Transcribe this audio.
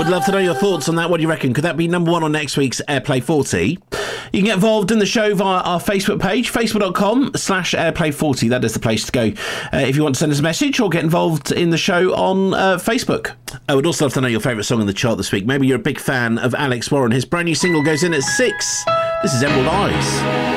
Would love to know your thoughts on that. What do you reckon? Could that be number one on next week's Airplay 40? You can get involved in the show via our Facebook page, facebook.com/Airplay40. That is the place to go if you want to send us a message or get involved in the show on Facebook. I would also love to know your favourite song on the chart this week. Maybe you're a big fan of Alex Warren. His brand new single goes in at 6. This is Emerald Eyes.